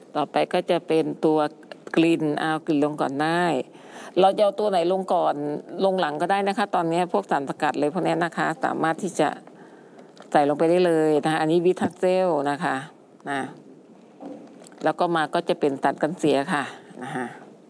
ต่อไปก็จะเป็นตัวกลิ่นเอากลิ่นลงก่อนได้เราจะเอาตัวไหนลงก่อนลงหลังก็ได้นะคะตอนนี้พวกสารสกัดเลยพวกนี้นะคะสามารถที่จะใส่ลงไปได้เลยนะคะอันนี้วิทัสเซลนะคะแล้วก็มาก็จะเป็นตัดกันเสียค่ะนะคะ